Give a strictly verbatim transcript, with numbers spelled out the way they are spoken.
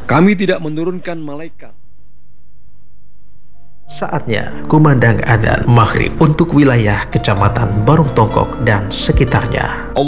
Kami tidak menurunkan malaikat. Saatnya kumandang adzan maghrib untuk wilayah Kecamatan Barung Tongkok dan sekitarnya.